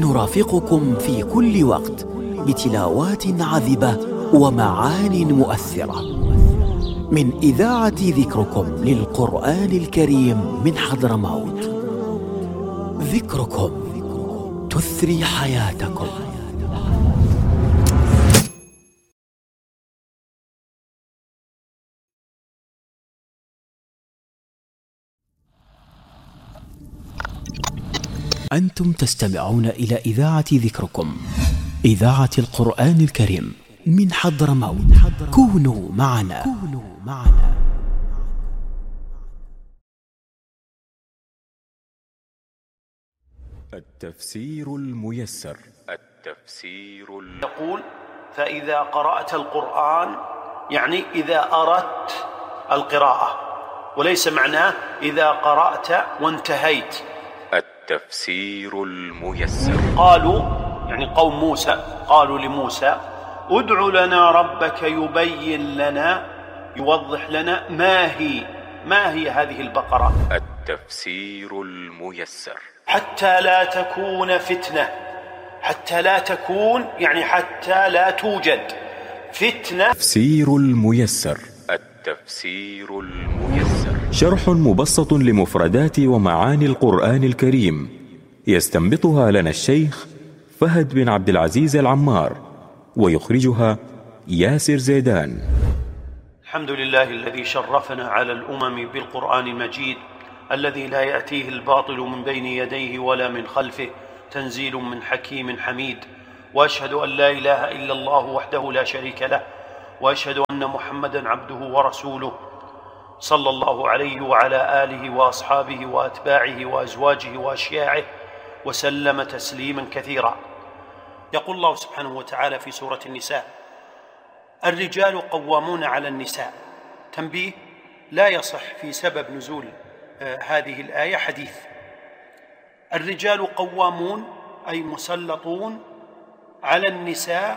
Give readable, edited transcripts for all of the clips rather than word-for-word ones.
نرافقكم في كل وقت بتلاوات عذبة ومعان مؤثرة من إذاعة ذكركم للقرآن الكريم من حضرموت. ذكركم تثري حياتكم. أنتم تستمعون إلى إذاعة ذكركم، إذاعة القرآن الكريم من حضرموت. كونوا معنا. التفسير الميسر. يقول: فإذا قرأت القرآن، يعني إذا أردت القراءة، وليس معناه إذا قرأت وانتهيت. التفسير الميسر. قالوا، يعني قوم موسى، قالوا لموسى: ادع لنا ربك يبين لنا، يوضح لنا ما هي هذه البقرة. التفسير الميسر. حتى لا تكون فتنة. حتى لا تكون يعني حتى لا توجد فتنة. التفسير الميسر. التفسير الميسر شرح مبسط لمفردات ومعاني القرآن الكريم، يستنبطها لنا الشيخ فهد بن عبد العزيز العمار، ويخرجها ياسر زيدان. الحمد لله الذي شرفنا على الأمم بالقرآن المجيد، الذي لا يأتيه الباطل من بين يديه ولا من خلفه، تنزيل من حكيم حميد. وأشهد أن لا إله إلا الله وحده لا شريك له، وأشهد أن محمدًا عبده ورسوله، صلى الله عليه وعلى آله وأصحابه وأتباعه وأزواجه وأشياعه وسلم تسليمًا كثيرا. يقول الله سبحانه وتعالى في سورة النساء: الرجال قوامون على النساء. تنبيه: لا يصح في سبب نزول هذه الآية حديث. الرجال قوامون أي مسلطون على النساء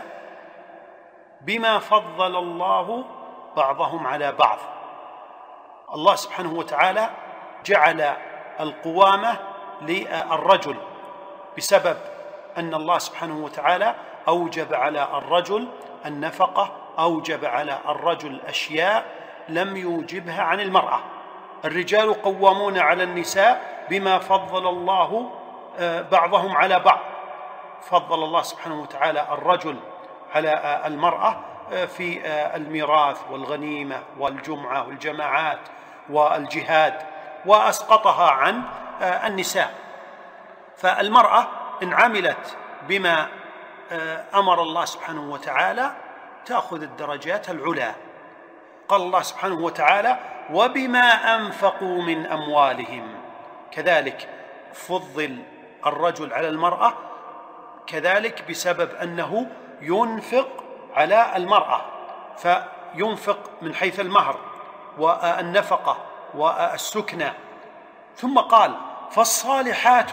بما فضل الله بعضهم على بعض. الله سبحانه وتعالى جعل القوامة للرجل بسبب أن الله سبحانه وتعالى أوجب على الرجل النفقة، أوجب على الرجل أشياء لم يوجبها عن المرأة. الرجال قوامون على النساء بما فضل الله بعضهم على بعض. فضل الله سبحانه وتعالى الرجل على المرأة في الميراث والغنيمة والجمعة والجماعات والجهاد، وأسقطها عن النساء. فالمرأة إن عملت بما أمر الله سبحانه وتعالى تأخذ الدرجات العلى. قال الله سبحانه وتعالى: وبما أنفقوا من أموالهم. كذلك فضل الرجل على المرأة كذلك بسبب أنه ينفق على المرأة، فينفق من حيث المهر والنفقة والسكنى. ثم قال: فالصالحات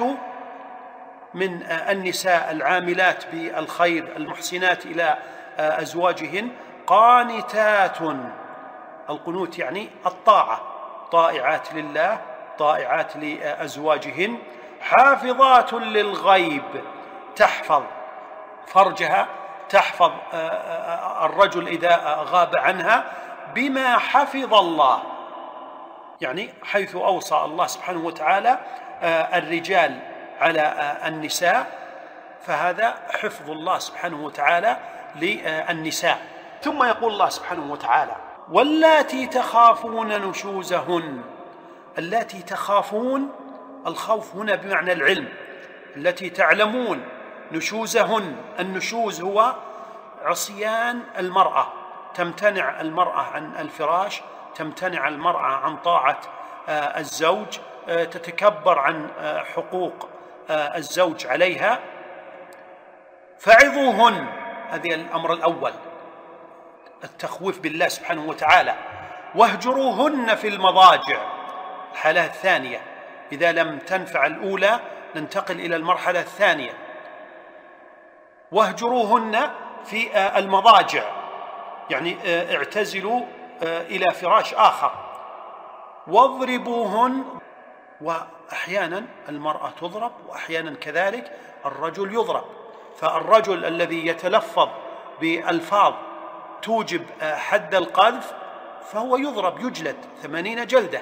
من النساء العاملات بالخير المحسنات إلى أزواجهن قانتات. القنوت يعني الطاعة، طائعات لله، طائعات لأزواجهن، حافظات للغيب، تحفظ فرجها، تحفظ الرجل إذا غاب عنها بما حفظ الله، يعني حيث أوصى الله سبحانه وتعالى الرجال على النساء، فهذا حفظ الله سبحانه وتعالى للنساء. ثم يقول الله سبحانه وتعالى: واللاتي تخافون نشوزهن. اللاتي تخافون، الخوف هنا بمعنى العلم، التي تعلمون نشوزهن. النشوز هو عصيان المرأة، تمتنع المرأة عن الفراش، تمتنع المرأة عن طاعة الزوج، تتكبر عن حقوق الزوج عليها. فعظوهن، هذا الأمر الأول، التخويف بالله سبحانه وتعالى. واهجروهن في المضاجع، الحالة الثانية. إذا لم تنفع الأولى ننتقل إلى المرحلة الثانية. واهجروهن في المضاجع، يعني اعتزلوا إلى فراش آخر. واضربوهن، أحيانا المرأة تضرب وأحيانا كذلك الرجل يضرب، فالرجل الذي يتلفظ بألفاظ توجب حد القذف فهو يضرب يجلد 80 جلدة.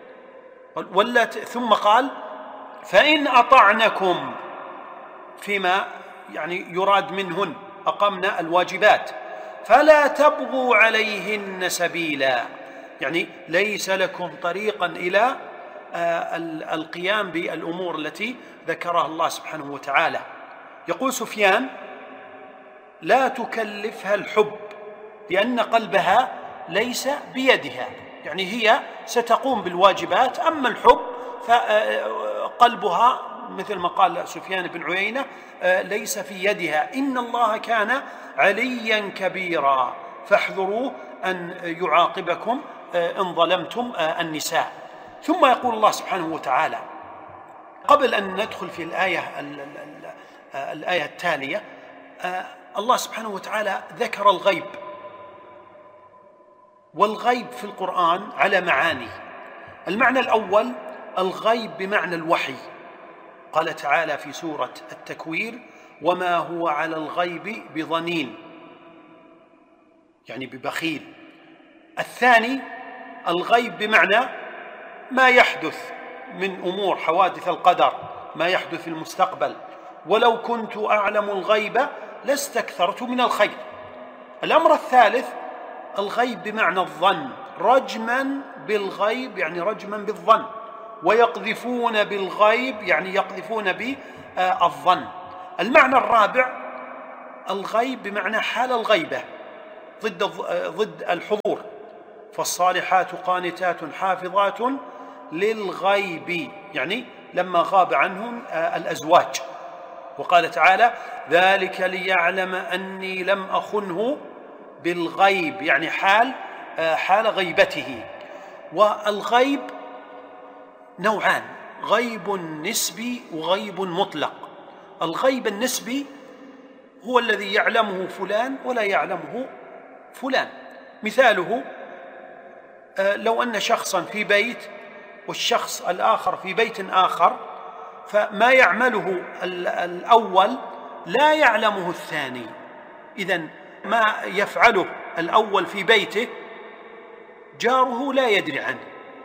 ثم قال فإن أطعنكم فيما يعني يراد منهن أقمنا الواجبات فلا تبغوا عليهن سبيلا، يعني ليس لكم طريقا إلى القيام بالأمور التي ذكرها الله سبحانه وتعالى. يقول سفيان لا تكلفها الحب لأن قلبها ليس بيدها، يعني هي ستقوم بالواجبات، أما الحب فقلبها مثل ما قال سفيان بن عيينة ليس في يدها. إن الله كان عليا كبيرا فاحذروه أن يعاقبكم إن ظلمتم النساء. ثم يقول الله سبحانه وتعالى قبل أن ندخل في الآية التالية، الله سبحانه وتعالى ذكر الغيب، والغيب في القرآن على معاني. المعنى الأول الغيب بمعنى الوحي، قال تعالى في سورة التكوير وما هو على الغيب بضنين، يعني ببخيل. الثاني الغيب بمعنى ما يحدث من أمور حوادث القدر، ما يحدث في المستقبل، ولو كنت أعلم الغيب لاستكثرت من الخير. الأمر الثالث الغيب بمعنى الظن، رجما بالغيب يعني رجما بالظن، ويقذفون بالغيب يعني يقذفون بالظن. المعنى الرابع الغيب بمعنى حال الغيبة ضد الحضور، فالصالحات قانتات حافظات للغيب، يعني لما غاب عنهم الأزواج. وقال تعالى ذلك ليعلم أني لم أخنه بالغيب، يعني حال غيبته. والغيب نوعان، غيب نسبي وغيب مطلق. الغيب النسبي هو الذي يعلمه فلان ولا يعلمه فلان، مثاله لو أن شخصا في بيت والشخص الآخر في بيت آخر، فما يعمله الأول لا يعلمه الثاني، إذن ما يفعله الأول في بيته جاره لا يدري عنه،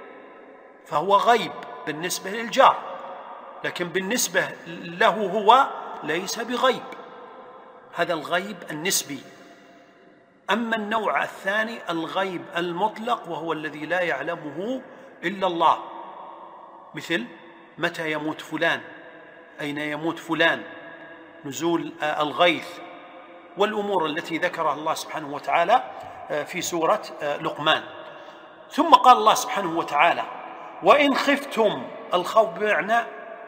فهو غيب بالنسبة للجار، لكن بالنسبة له هو ليس بغيب، هذا الغيب النسبي. أما النوع الثاني الغيب المطلق وهو الذي لا يعلمه إلا الله، مثل متى يموت فلان، أين يموت فلان، نزول الغيث، والأمور التي ذكرها الله سبحانه وتعالى في سورة لقمان. ثم قال الله سبحانه وتعالى وإن خفتم، الخوف بمعنى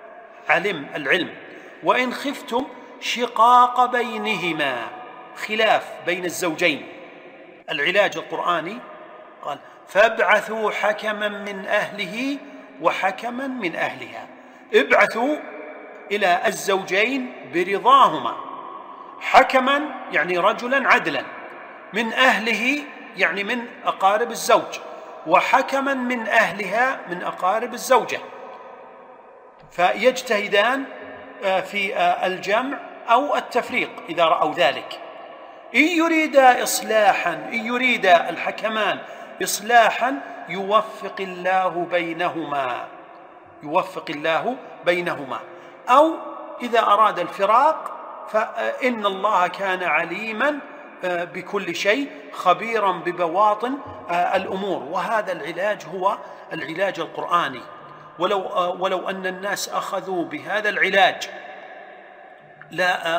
العلم، وإن خفتم شقاق بينهما، خلاف بين الزوجين، العلاج القرآني قال فابعثوا حكما من أهله وحكما من أهلها، ابعثوا إلى الزوجين برضاهما، حكما يعني رجلا عدلا، من أهله يعني من أقارب الزوج، وحكما من أهلها من أقارب الزوجة، فيجتهدان في الجمع أو التفريق إذا رأوا ذلك. إن يريد الحكمان إصلاحا يوفق الله بينهما، أو إذا أراد الفراق فإن الله كان عليما بكل شيء خبيرا ببواطن الأمور. وهذا العلاج هو العلاج القرآني، ولو أن الناس أخذوا بهذا العلاج لا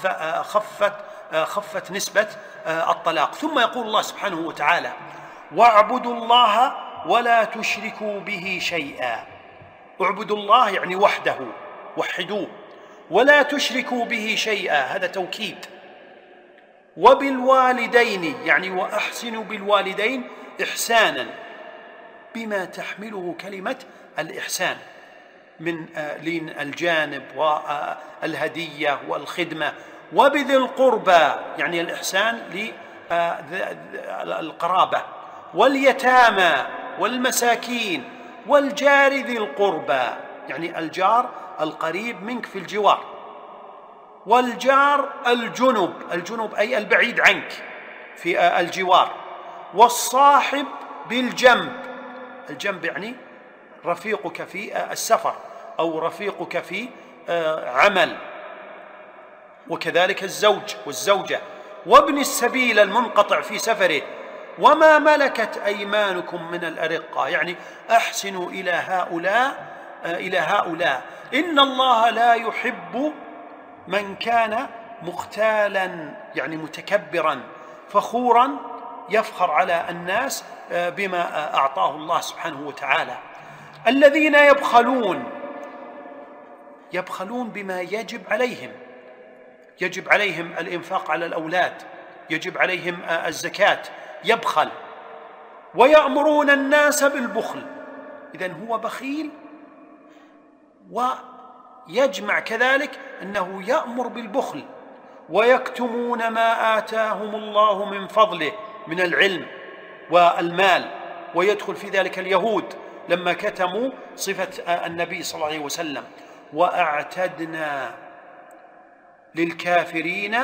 خفت نسبة الطلاق. ثم يقول الله سبحانه وتعالى واعبدوا الله ولا تشركوا به شيئا، اعبدوا الله يعني وحده، وحدوه، ولا تشركوا به شيئا، هذا توكيد. وبالوالدين يعني وأحسنوا بالوالدين إحسانا، بما تحمله كلمة الإحسان من لين الجانب والهدية والخدمة. وبذي القربى يعني الإحسان للقرابة، واليتامى والمساكين والجار ذي القربى يعني الجار القريب منك في الجوار، والجار الجنب أي البعيد عنك في الجوار، والصاحب بالجنب، الجنب يعني رفيقك في السفر أو رفيقك في عمل، وكذلك الزوج والزوجة، وابن السبيل المنقطع في سفره، وما ملكت أيمانكم من الأرقة، يعني أحسنوا إلى هؤلاء. إن الله لا يحب من كان مختالا، يعني متكبرا فخورا، يفخر على الناس بما أعطاه الله سبحانه وتعالى. الذين يبخلون بما يجب عليهم الإنفاق على الأولاد، يجب عليهم الزكاة، يبخل. ويأمرون الناس بالبخل، إذن هو بخيل، ويجمع كذلك أنه يأمر بالبخل. ويكتمون ما آتاهم الله من فضله من العلم والمال، ويدخل في ذلك اليهود لما كتموا صفة النبي صلى الله عليه وسلم. وأعتدنا للكافرين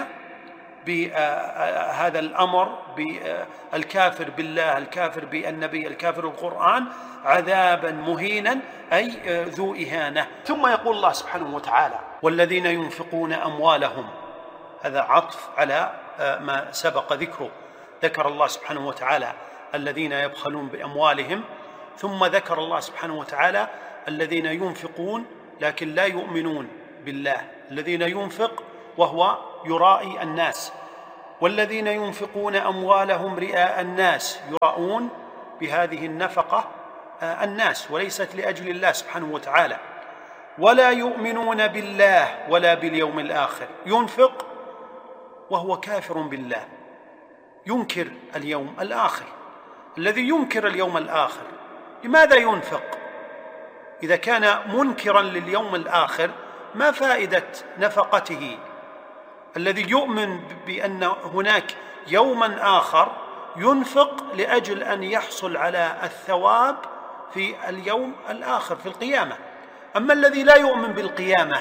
بهذا الأمر، بالكافر بالله، الكافر بالنبي، الكافر بالقرآن، عذابا مهينا أي ذو إهانة. ثم يقول الله سبحانه وتعالى: والذين ينفقون أموالهم، هذا عطف على ما سبق ذكره. ذكر الله سبحانه وتعالى الذين يبخلون بأموالهم، ثم ذكر الله سبحانه وتعالى الذين ينفقون لكن لا يؤمنون بالله، الذين ينفق وهو يرائي الناس، والذين ينفقون أموالهم رئاء الناس، يراؤون بهذه النفقة الناس وليست لأجل الله سبحانه وتعالى. ولا يؤمنون بالله ولا باليوم الآخر، ينفق وهو كافر بالله، ينكر اليوم الآخر. الذي ينكر اليوم الآخر لماذا ينفق؟ إذا كان منكرا لليوم الآخر ما فائدة نفقته؟ الذي يؤمن بأن هناك يوما آخر ينفق لأجل أن يحصل على الثواب في اليوم الآخر في القيامة. أما الذي لا يؤمن بالقيامة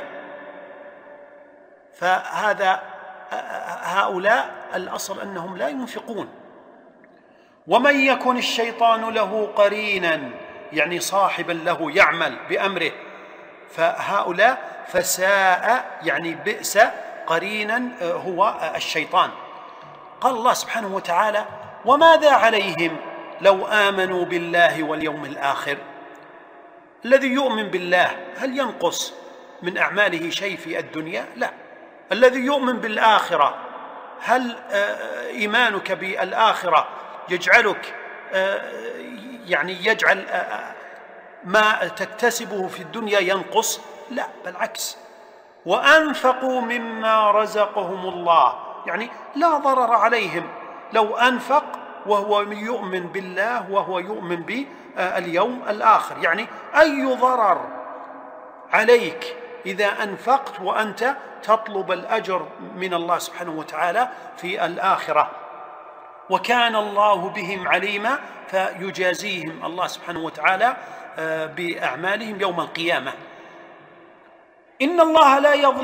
هؤلاء الأصل أنهم لا ينفقون. ومن يكن الشيطان له قرينا، يعني صاحبا له يعمل بأمره، فهؤلاء فساء يعني بئس قرينا هو الشيطان. قال الله سبحانه وتعالى: وماذا عليهم لو آمنوا بالله واليوم الآخر. الذي يؤمن بالله هل ينقص من أعماله شيء في الدنيا؟ لا. الذي يؤمن بالآخرة هل إيمانك بالآخرة يجعلك يعني يجعل ما تكتسبه في الدنيا ينقص؟ لا، بالعكس. وأنفقوا مما رزقهم الله، يعني لا ضرر عليهم لو أنفق وهو يؤمن بالله وهو يؤمن باليوم الآخر. يعني أي ضرر عليك إذا أنفقت وأنت تطلب الأجر من الله سبحانه وتعالى في الآخرة. وكان الله بهم عليما، فيجازيهم الله سبحانه وتعالى بأعمالهم يوم القيامة. إن الله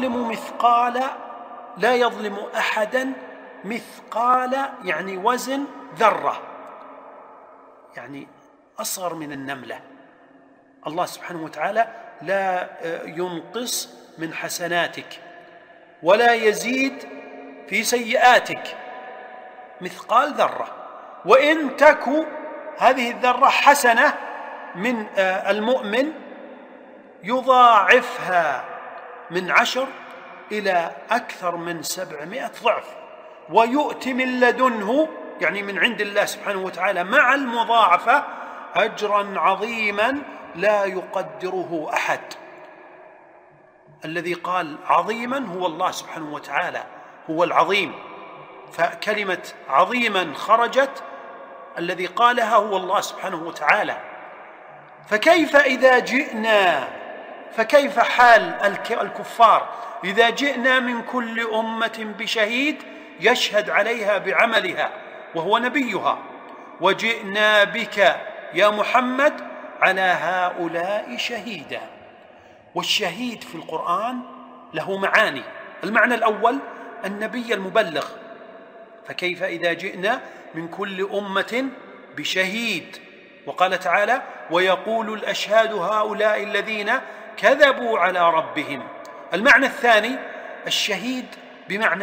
لا يظلم أحدا مثقال، يعني وزن ذرة، يعني أصغر من النملة. الله سبحانه وتعالى لا ينقص من حسناتك ولا يزيد في سيئاتك مثقال ذرة. وإن تك هذه الذرة حسنة من المؤمن يضاعفها من 10 إلى أكثر من 700 ضعف، ويؤتي من لدنه، يعني من عند الله سبحانه وتعالى مع المضاعفة، أجرا عظيما لا يقدره أحد. الذي قال عظيما هو الله سبحانه وتعالى، هو العظيم، فكلمة عظيما خرجت، الذي قالها هو الله سبحانه وتعالى. فكيف حال الكفار إذا جئنا من كل أمة بشهيد يشهد عليها بعملها وهو نبيها، وجئنا بك يا محمد على هؤلاء شهيدا. والشهيد في القرآن له معاني. المعنى الأول النبي المبلغ، فكيف إذا جئنا من كل أمة بشهيد، وقال تعالى ويقول الأشهاد هؤلاء الذين كذبوا على ربهم. المعنى الثاني الشهيد بمعنى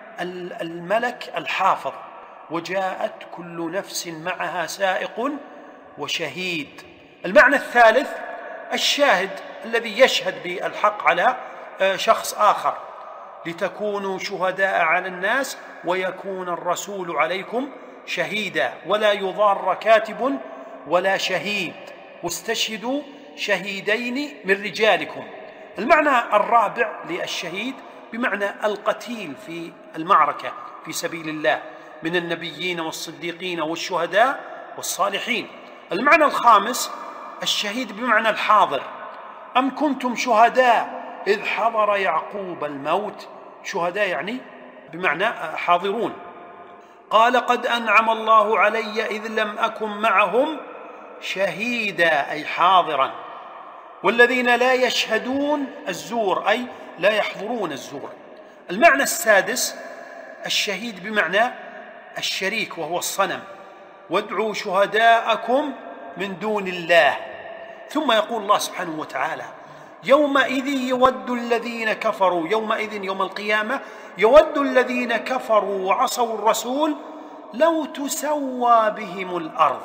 الملك الحافظ، وجاءت كل نفس معها سائق وشهيد. المعنى الثالث الشاهد الذي يشهد بالحق على شخص آخر، لتكونوا شهداء على الناس ويكون الرسول عليكم شهيدا ولا يضار كاتب ولا شهيد واستشهدوا شهيدين من رجالكم. المعنى الرابع للشهيد بمعنى القتيل في المعركة في سبيل الله من النبيين والصديقين والشهداء والصالحين. المعنى الخامس الشهيد بمعنى الحاضر، أم كنتم شهداء إذ حضر يعقوب الموت، شهداء يعني بمعنى حاضرون. قال قد أنعم الله علي إذ لم أكن معهم شهيدا أي حاضرا. والذين لا يشهدون الزور أي لا يحضرون الزور. المعنى السادس الشهيد بمعنى الشريك وهو الصنم، وادعوا شهداءكم من دون الله. ثم يقول الله سبحانه وتعالى يومئذ يود الذين كفروا، يومئذ يوم القيامة يود الذين كفروا وعصوا الرسول لو تسوى بهم الأرض.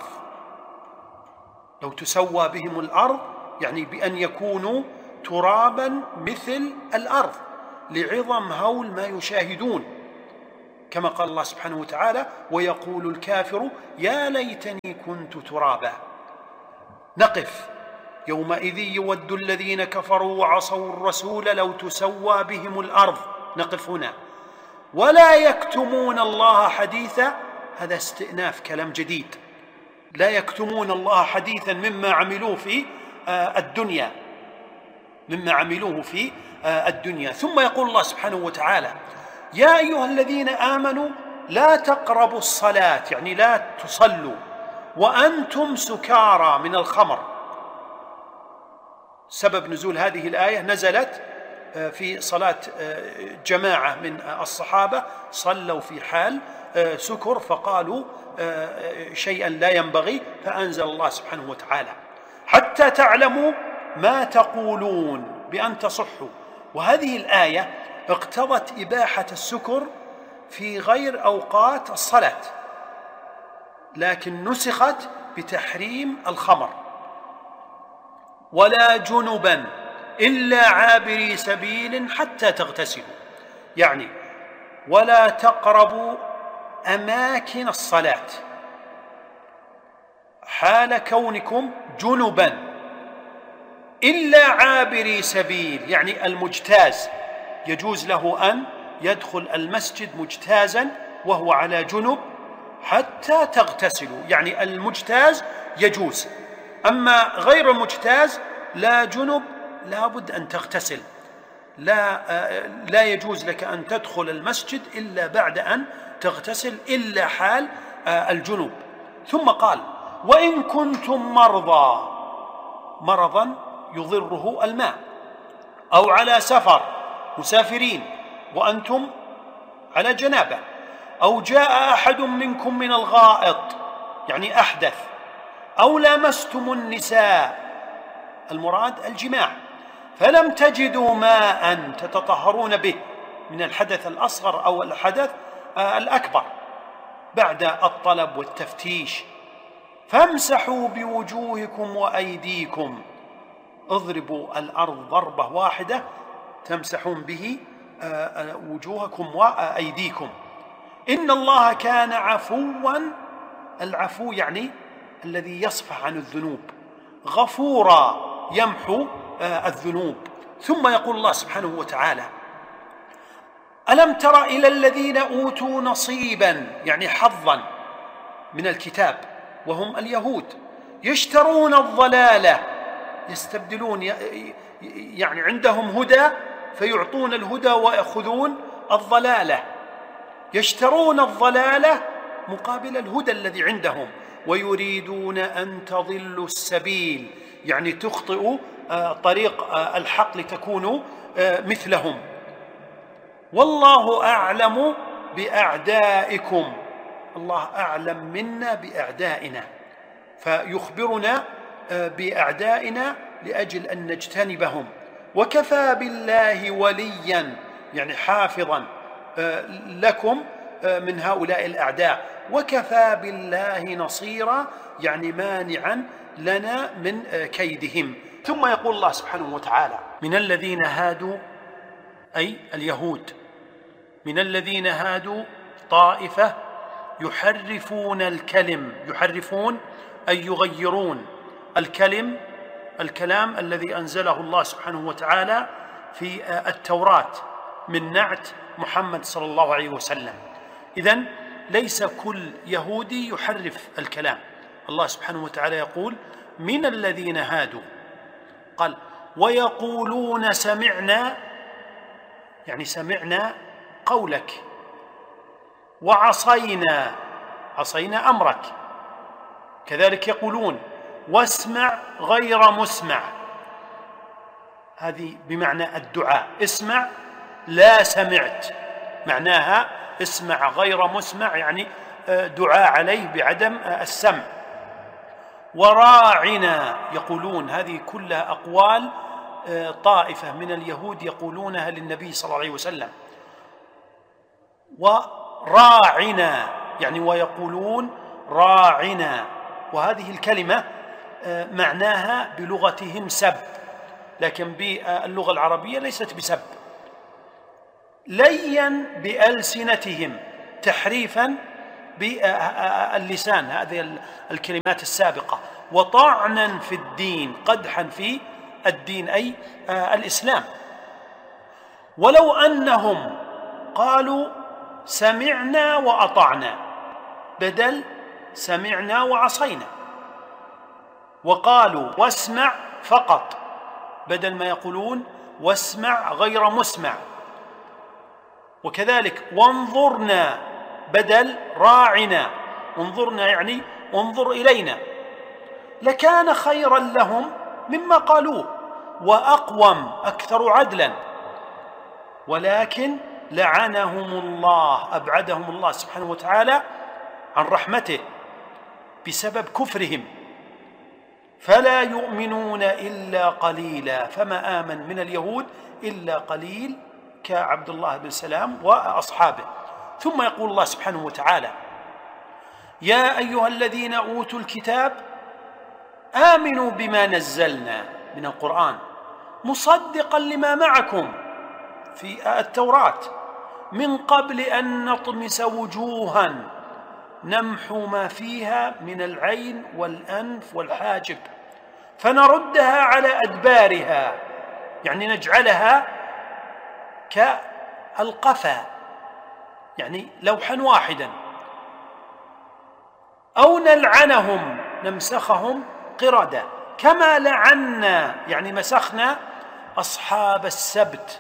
لو تسوى بهم الأرض يعني بأن يكونوا ترابا مثل الأرض لعظم هول ما يشاهدون، كما قال الله سبحانه وتعالى ويقول الكافر يا ليتني كنت ترابا. نقف يومئذ يود الذين كفروا وعصوا الرسول لو تسوى بهم الأرض، نقف هنا. ولا يكتمون الله حديثا، هذا استئناف كلام جديد، لا يكتمون الله حديثا مما عملوه في الدنيا، مما عملوه في الدنيا. ثم يقول الله سبحانه وتعالى يا أيها الذين آمنوا لا تقربوا الصلاة، يعني لا تصلوا وأنتم سكارى من الخمر. سبب نزول هذه الآية نزلت في صلاة جماعة من الصحابة صلوا في حال سكر فقالوا شيئا لا ينبغي، فأنزل الله سبحانه وتعالى حتى تعلموا ما تقولون بأن تصحوا. وهذه الآية اقتضت إباحة السكر في غير أوقات الصلاة، لكن نسخت بتحريم الخمر. ولا جنبا إلا عابري سبيل حتى تغتسلوا، يعني ولا تقربوا أماكن الصلاة حال كونكم جنبا إلا عابري سبيل، يعني المجتاز يجوز له أن يدخل المسجد مجتازا وهو على جنب حتى تغتسلوا، يعني المجتاز يجوز، أما غير المجتاز لا جنب لا بد أن تغتسل، لا يجوز لك أن تدخل المسجد إلا بعد أن تغتسل إلا حال الجنوب. ثم قال وإن كنتم مرضا يضره الماء أو على سفر مسافرين وأنتم على جنابة، أو جاء أحد منكم من الغائط يعني أحدث، أو لامستم النساء المراد الجماع فلم تجدوا ماء تتطهرون به من الحدث الأصغر أو الحدث الأكبر بعد الطلب والتفتيش، فامسحوا بوجوهكم وأيديكم، اضربوا الأرض ضربة واحدة تمسحون به وجوهكم وأيديكم، إن الله كان عفوا، العفو يعني الذي يصفح عن الذنوب، غفورا يمحو الذنوب. ثم يقول الله سبحانه وتعالى ألم تر إلى الذين أوتوا نصيبا يعني حظا من الكتاب وهم اليهود يشترون الضلالة، يستبدلون يعني عندهم هدى فيعطون الهدى ويأخذون الضلالة، يشترون الضلالة مقابل الهدى الذي عندهم، ويريدون أن تضلوا السبيل يعني تخطئوا طريق الحق لتكونوا مثلهم. والله أعلم بأعدائكم، الله أعلم منا بأعدائنا، فيخبرنا بأعدائنا لأجل أن نجتنبهم. وكفى بالله وليا، يعني حافظا لكم من هؤلاء الأعداء. وكفى بالله نصيرا، يعني مانعا لنا من كيدهم. ثم يقول الله سبحانه وتعالى: من الذين هادوا، أي اليهود، من الذين هادوا طائفة يحرفون الكلم، يحرفون أي يغيرون الكلام الذي أنزله الله سبحانه وتعالى في التوراة من نعت محمد صلى الله عليه وسلم. إذن ليس كل يهودي يحرف الكلام. الله سبحانه وتعالى يقول: من الذين هادوا، قال: ويقولون سمعنا، يعني سمعنا قولك، وعصينا، عصينا أمرك. كذلك يقولون: واسمع غير مسمع، هذه بمعنى الدعاء، اسمع لا سمعت، معناها اسمع غير مسمع، يعني دعاء عليه بعدم السمع. وراعنا، يقولون، هذه كلها أقوال طائفة من اليهود يقولونها للنبي صلى الله عليه وسلم. وراعنا يعني ويقولون راعنا، وهذه الكلمة معناها بلغتهم سب، لكن باللغة العربية ليست بسب. ليا بألسنتهم، تحريفا باللسان، هذه الكلمات السابقة. وطعنا في الدين، قدحا في الدين أي الإسلام. ولو أنهم قالوا سمعنا وأطعنا بدل سمعنا وعصينا، وقالوا واسمع فقط بدل ما يقولون واسمع غير مسمع، وكذلك وانظرنا بدل راعنا، انظرنا يعني انظر إلينا، لكان خيرا لهم مما قالوه وأقوم أكثر عدلا، ولكن لعنهم الله، أبعدهم الله سبحانه وتعالى عن رحمته بسبب كفرهم، فلا يؤمنون إلا قليلا. فما آمن من اليهود إلا قليل كعبد الله بن سلام وأصحابه. ثم يقول الله سبحانه وتعالى: يا أيها الذين أوتوا الكتاب آمنوا بما نزلنا من القرآن مصدقا لما معكم في التوراة من قبل أن نطمس وجوها نمحو ما فيها من العين والأنف والحاجب فنردها على أدبارها، يعني نجعلها كالقفا، يعني لوحا واحدا، أو نلعنهم نمسخهم قردة كما لعنا، يعني مسخنا أصحاب السبت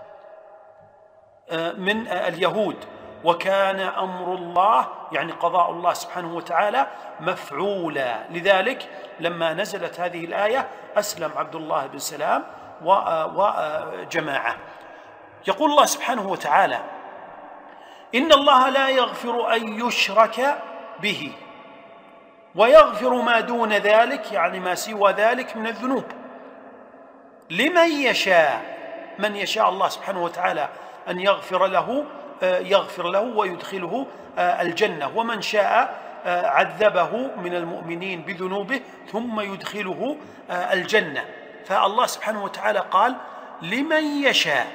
من اليهود، وكان أمر الله يعني قضاء الله سبحانه وتعالى مفعولا. لذلك لما نزلت هذه الآية أسلم عبد الله بن سلام وجماعة. يقول الله سبحانه وتعالى: إن الله لا يغفر أن يشرك به ويغفر ما دون ذلك، يعني ما سوى ذلك من الذنوب، لمن يشاء، من يشاء الله سبحانه وتعالى أن يغفر له ويدخله الجنة، ومن شاء عذبه من المؤمنين بذنوبه ثم يدخله الجنة. فالله سبحانه وتعالى قال لمن يشاء.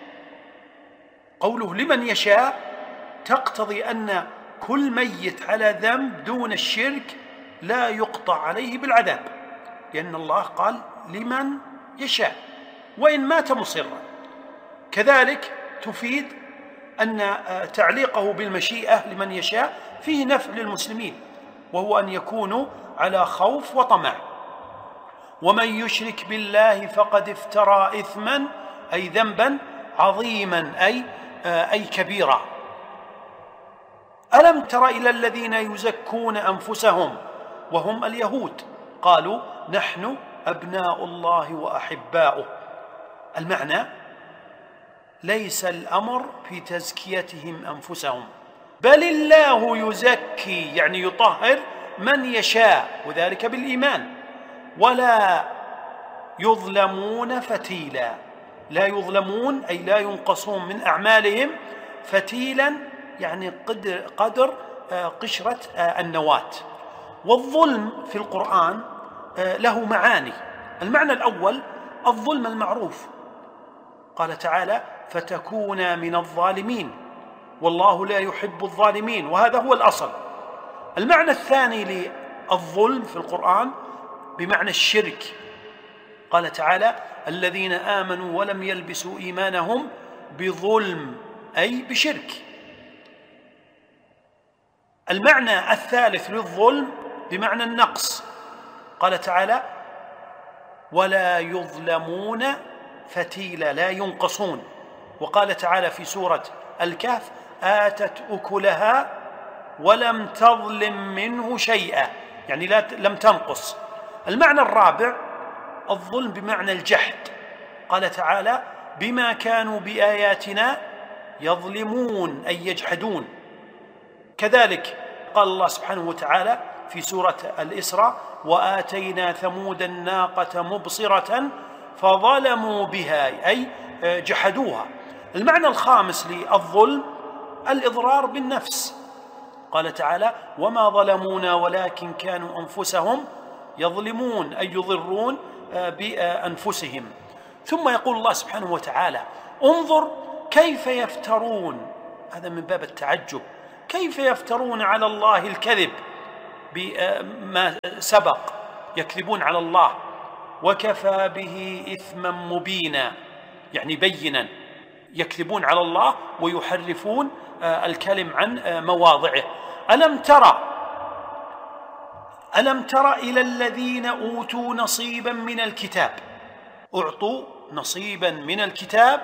قوله لمن يشاء تقتضي أن كل ميت على ذنب دون الشرك لا يقطع عليه بالعذاب، لأن الله قال لمن يشاء وإن مات مصرا. كذلك تفيد أن تعليقه بالمشيئة لمن يشاء فيه نفع للمسلمين، وهو أن يكونوا على خوف وطمع. ومن يشرك بالله فقد افترى إثما أي ذنبا عظيما أي كبيرا. ألم تر إلى الذين يزكون أنفسهم وهم اليهود قالوا نحن أبناء الله وأحباؤه. المعنى: ليس الأمر في تزكيتهم أنفسهم، بل الله يزكي، يعني يطهر من يشاء، وذلك بالإيمان، ولا يظلمون فتيلا. لا يظلمون أي لا ينقصون من أعمالهم فتيلا، يعني قدر قشرة النواة. والظلم في القرآن له معاني. المعنى الأول الظلم المعروف، قال تعالى: فتكون من الظالمين، والله لا يحب الظالمين، وهذا هو الأصل. المعنى الثاني للظلم في القرآن بمعنى الشرك، قال تعالى: الذين آمنوا ولم يلبسوا إيمانهم بظلم، أي بشرك. المعنى الثالث للظلم بمعنى النقص، قال تعالى: ولا يظلمون فتيلا، لا ينقصون. وقال تعالى في سورة الكهف: آتت أكلها ولم تظلم منه شيئا، يعني لم تنقص. المعنى الرابع الظلم بمعنى الجحد، قال تعالى: بما كانوا بآياتنا يظلمون، أي يجحدون. كذلك قال الله سبحانه وتعالى في سورة الإسراء: وآتينا ثمود الناقة مبصرة فظلموا بها، أي جحدوها. المعنى الخامس للظلم الإضرار بالنفس، قال تعالى: وما ظلمونا ولكن كانوا أنفسهم يظلمون، أي يضرون بأنفسهم. ثم يقول الله سبحانه وتعالى: انظر كيف يفترون، هذا من باب التعجب، كيف يفترون على الله الكذب بما سبق، يكذبون على الله، وكفى به إثما مبينا، يعني بينا، يكذبون على الله ويحرفون الكلم عن مواضعه. ألم تر إلى الذين أوتوا نصيبا من الكتاب، أعطوا نصيبا من الكتاب،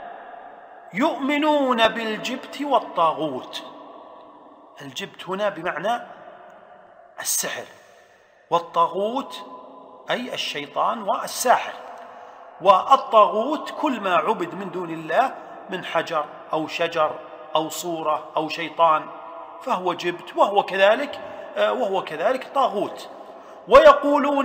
يؤمنون بالجبت والطاغوت. الجبت هنا بمعنى السحر، والطاغوت أي الشيطان والساحر. والطاغوت كل ما عبد من دون الله من حجر أو شجر أو صورة أو شيطان فهو جبت، وهو كذلك طاغوت. ويقولون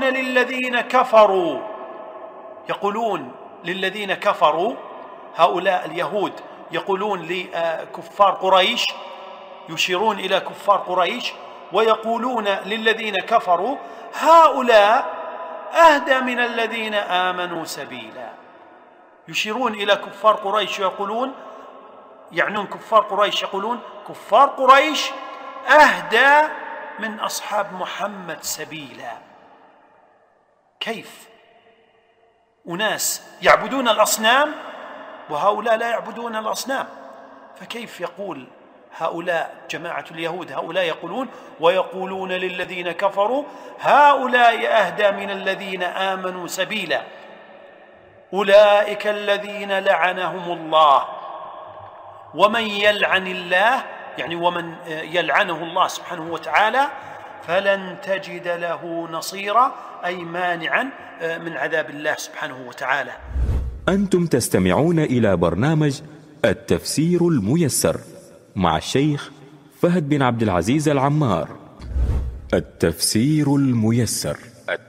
للذين كفروا، هؤلاء اليهود يقولون لكفار قريش، يشيرون إلى كفار قريش، ويقولون للذين كفروا: هؤلاء أهدى من الذين آمنوا سبيلا. يشيرون إلى كفار قريش ويقولون، يعنون كفار قريش، يقولون كفار قريش أهدى من أصحاب محمد سبيلا. كيف؟ أناس يعبدون الأصنام وهؤلاء لا يعبدون الأصنام، فكيف يقول هؤلاء جماعة اليهود، هؤلاء يقولون ويقولون للذين كفروا: هؤلاء أهدى من الذين آمنوا سبيلا، أولئك الذين لعنهم الله، ومن يلعن الله، يعني ومن يلعنه الله سبحانه وتعالى، فلن تجد له نصيرا، أي مانعا من عذاب الله سبحانه وتعالى. أنتم تستمعون إلى برنامج التفسير الميسر مع الشيخ فهد بن عبد العزيز العمار. التفسير الميسر.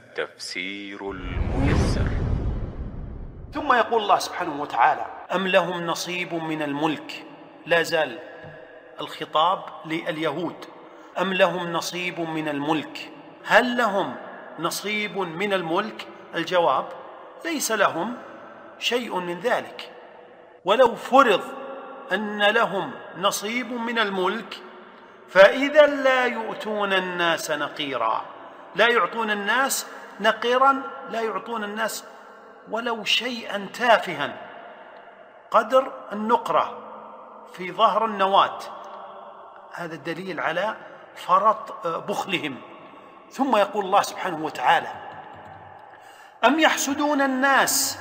ثم يقول الله سبحانه وتعالى: أم لهم نصيب من الملك. لا زال الخطاب لليهود، أم لهم نصيب من الملك. هل لهم نصيب من الملك؟ الجواب: ليس لهم شيء من ذلك. ولو فرض أن لهم نصيب من الملك فإذا لا يؤتون الناس نقيرا، لا يعطون الناس نقيرا، لا يعطون الناس ولو شيئا تافها قدر النقرة في ظهر النواة. هذا الدليل على فرط بخلهم. ثم يقول الله سبحانه وتعالى: أم يحسدون الناس.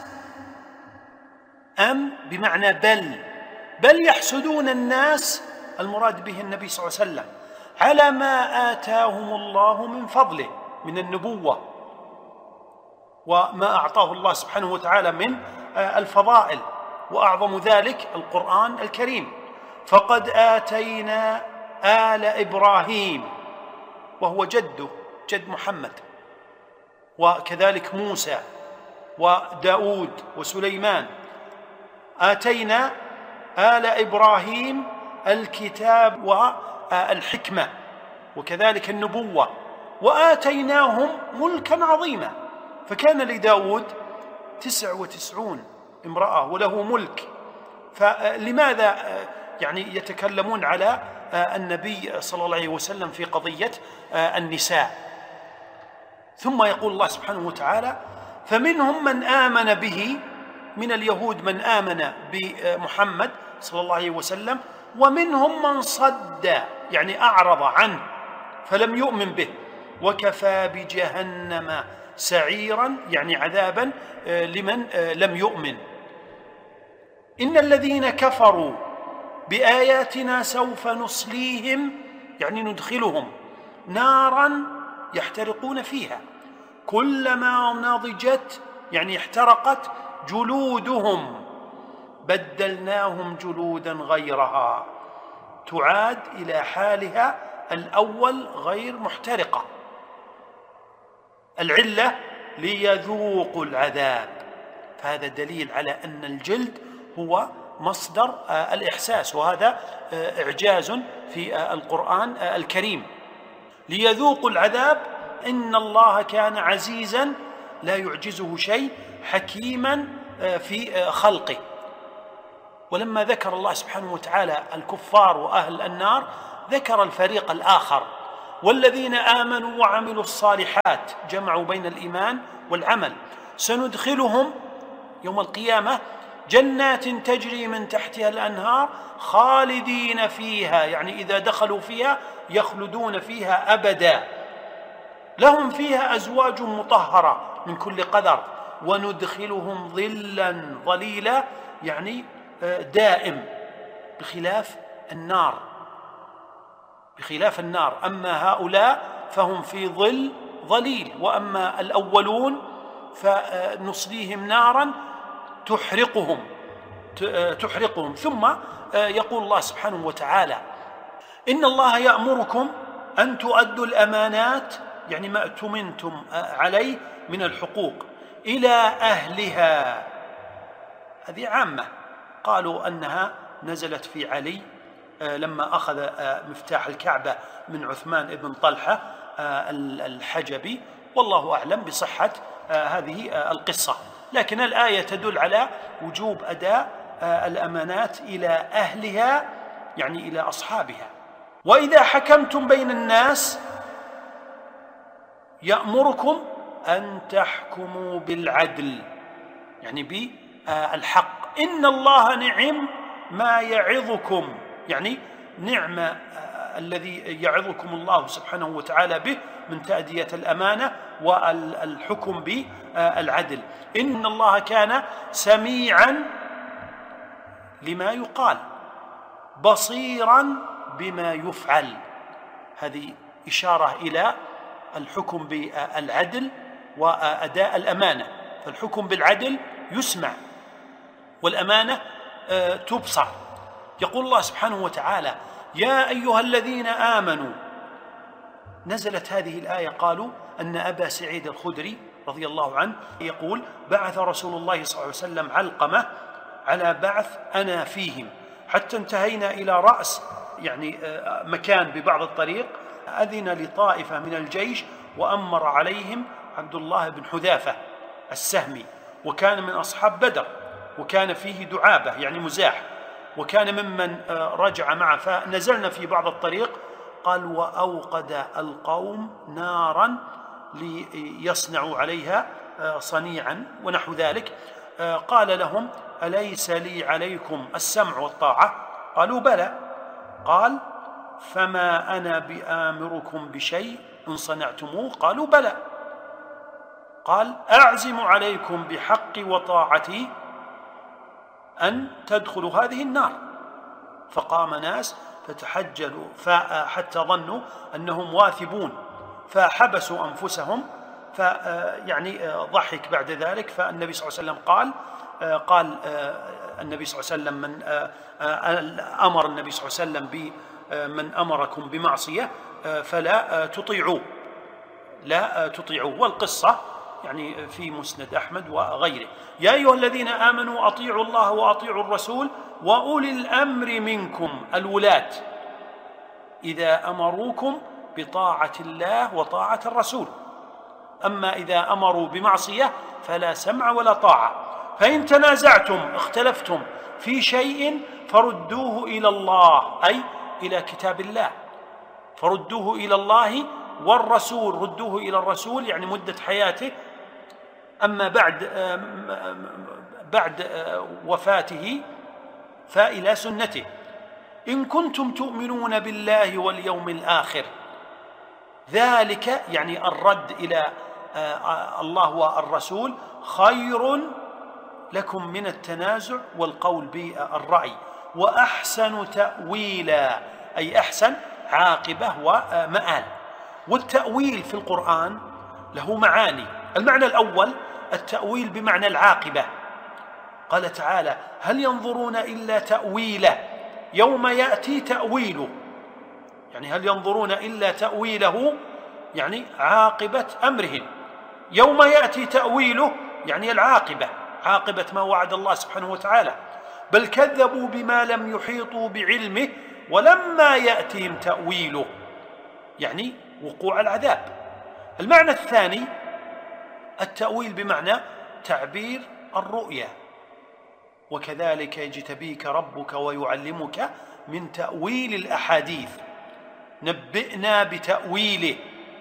أم بمعنى بل يحسدون الناس، المراد به النبي صلى الله عليه وسلم، على ما آتاهم الله من فضله من النبوة وما أعطاه الله سبحانه وتعالى من الفضائل، وأعظم ذلك القرآن الكريم. فقد آتينا آل إبراهيم، وهو جده جد محمد، وكذلك موسى وداود وسليمان، آتينا آل إبراهيم الكتاب والحكمة وكذلك النبوة، وآتيناهم ملكا عظيما. فكان لداود 99 امرأة وله ملك، فلماذا يعني يتكلمون على النبي صلى الله عليه وسلم في قضية النساء؟ ثم يقول الله سبحانه وتعالى: فمنهم من آمن به من اليهود، من آمن بمحمد صلى الله عليه وسلم، ومنهم من صد يعني أعرض عنه فلم يؤمن به، وكفى بجهنم سعيرا يعني عذابا لمن لم يؤمن. إن الذين كفروا بآياتنا سوف نصليهم يعني ندخلهم نارا يحترقون فيها كلما نضجت يعني احترقت جلودهم بدلناهم جلودا غيرها تعاد إلى حالها الأول غير محترقة. العلة ليذوقوا العذاب، فهذا دليل على أن الجلد هو مصدر الإحساس، وهذا إعجاز في القرآن الكريم. ليذوقوا العذاب، إن الله كان عزيزا لا يعجزه شيء، حكيما في خلقه. ولما ذكر الله سبحانه وتعالى الكفار وأهل النار ذكر الفريق الآخر: والذين آمنوا وعملوا الصالحات، جمعوا بين الإيمان والعمل، سندخلهم يوم القيامة جنات تجري من تحتها الأنهار خالدين فيها، يعني إذا دخلوا فيها يخلدون فيها أبدا، لهم فيها أزواج مطهرة من كل قدر، وندخلهم ظلا ظليلا يعني دائم، بخلاف النار. أما هؤلاء فهم في ظل ظليل، وأما الأولون فنصليهم نارا تحرقهم. ثم يقول الله سبحانه وتعالى: إن الله يأمركم أن تؤدوا الأمانات يعني ما اؤتمنتم عليه من الحقوق إلى أهلها. هذه عامة، قالوا أنها نزلت في علي لما أخذ مفتاح الكعبة من عثمان بن طلحة الحجبي، والله أعلم بصحة هذه القصة، لكن الآية تدل على وجوب أداء الأمانات إلى أهلها يعني إلى أصحابها. وإذا حكمتم بين الناس يأمركم أن تحكموا بالعدل يعني بالحق. إن الله نعم ما يعظكم، يعني نعم الذي يعظكم الله سبحانه وتعالى به من تأدية الأمانة والحكم بالعدل. إن الله كان سميعا لما يقال بصيرا بما يفعل. هذه إشارة إلى الحكم بالعدل وأداء الأمانة، فالحكم بالعدل يسمع والأمانة تبصر. يقول الله سبحانه وتعالى: يا أيها الذين آمنوا. نزلت هذه الآية قالوا أن أبا سعيد الخدري رضي الله عنه يقول: بعث رسول الله صلى الله عليه وسلم علقمة على بعث أنا فيهم، حتى انتهينا إلى رأس يعني مكان ببعض الطريق، أذن لطائفة من الجيش وأمر عليهم عبد الله بن حذافة السهمي، وكان من أصحاب بدر، وكان فيه دعابة يعني مزاح، وكان ممن رجع معه. فنزلنا في بعض الطريق، قال: وأوقد القوم نارا ليصنعوا عليها صنيعا ونحو ذلك. قال لهم: أليس لي عليكم السمع والطاعة؟ قالوا: بلى. قال: فما أنا بآمركم بشيء إن صنعتموه؟ قالوا: بلى. قال: أعزم عليكم بحقي وطاعتي أن تدخلوا هذه النار. فقام ناس فتحجلوا حتى ظنوا أنهم واثبون، فحبسوا أنفسهم، فيعني ضحك بعد ذلك. فالنبي صلى الله عليه وسلم قال النبي صلى الله عليه وسلم أمر النبي صلى الله عليه وسلم من أمركم بمعصية فلا تطيعوه، لا تطيعوه. والقصة يعني في مسند أحمد وغيره. يا أيها الذين آمنوا أطيعوا الله وأطيعوا الرسول وأولي الأمر منكم، الولاة، إذا أمروكم بطاعة الله وطاعة الرسول. أما إذا أمروا بمعصية فلا سمع ولا طاعة. فإن تنازعتم اختلفتم في شيء فردوه إلى الله، أي إلى كتاب الله، فردوه إلى الله والرسول، ردوه إلى الرسول يعني مدة حياته. أما بعد وفاته فإلى سنته. إن كنتم تؤمنون بالله واليوم الآخر، ذلك يعني الرد إلى الله والرسول خير لكم من التنازع والقول بالرأي، وأحسن تأويلا، أي أحسن عاقبة ومآل. والتأويل في القرآن له معاني. المعنى الأول التأويل بمعنى العاقبة. قال تعالى: هل ينظرون إلا تأويله يوم يأتي تأويله، يعني هل ينظرون إلا تأويله يعني عاقبة أمرهم، يوم يأتي تأويله يعني العاقبة، عاقبة ما وعد الله سبحانه وتعالى. بل كذبوا بما لم يحيطوا بعلمه ولما يأتهم تأويله، يعني وقوع العذاب. المعنى الثاني التأويل بمعنى تعبير الرؤيا. وكذلك يجتبيك ربك ويعلمك من تأويل الأحاديث، نبئنا بتأويله،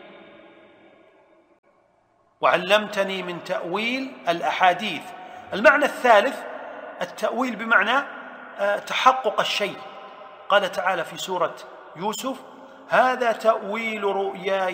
وعلمتني من تأويل الأحاديث. المعنى الثالث التأويل بمعنى تحقق الشيء. قال تعالى في سورة يوسف: هذا تأويل رؤياي